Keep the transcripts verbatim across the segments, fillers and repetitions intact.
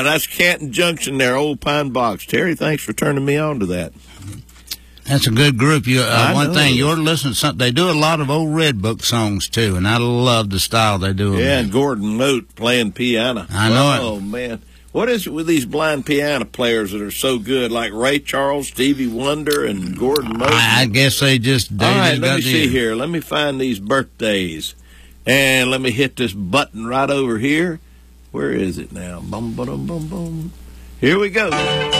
Yeah, that's Canton Junction there, Old Pine Box. Terry, thanks for turning me on to that. That's a good group. You, uh, one know. thing, you're listening to something. They do a lot of old Red Book songs, too, and I love the style they do. Yeah, in. and Gordon Mote playing piano. I know oh, it. Oh, man. What is it with these blind piano players that are so good, like Ray Charles, Stevie Wonder, and Gordon Mote? I, I guess they just... They All right, just let got me the- see here. Let me find these birthdays. And let me hit this button right over here. Where is it now? Bum, ba-dum, bum, bum. Here we go. All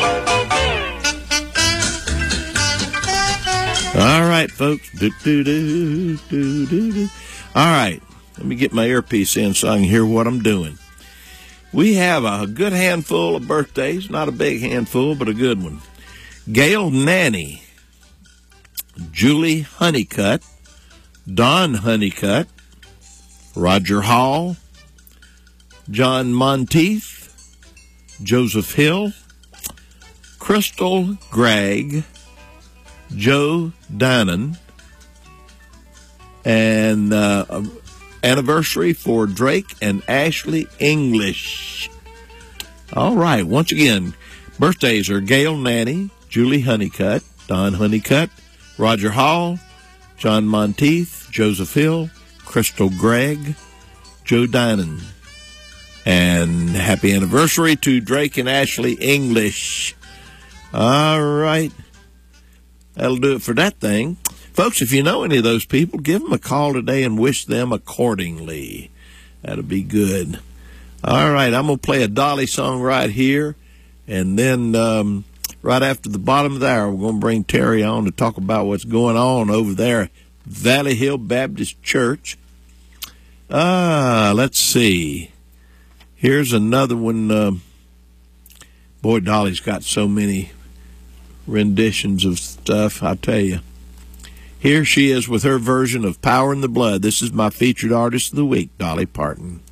right, folks. Do, do, do, do, do, do. All right. Let me get my earpiece in so I can hear what I'm doing. We have a good handful of birthdays. Not a big handful, but a good one. Gail Nanny, Julie Honeycutt, Don Honeycutt, Roger Hall, John Monteith, Joseph Hill, Crystal Gregg, Joe Dinan, and uh, anniversary for Drake and Ashley English. All right, once again, birthdays are Gail Nanny, Julie Honeycutt, Don Honeycutt, Roger Hall, John Monteith, Joseph Hill, Crystal Gregg, Joe Dinan. And happy anniversary to Drake and Ashley English. All right. That'll do it for that thing. Folks, if you know any of those people, give them a call today and wish them accordingly. That'll be good. All right, I'm going to play a Dolly song right here. And then um, right after the bottom of the hour, we're going to bring Terry on to talk about what's going on over there at Valley Hill Baptist Church. Ah, let's see. Here's another one. Uh, boy, Dolly's got so many renditions of stuff, I tell you. Here she is with her version of Power in the Blood. This is my featured artist of the week, Dolly Parton.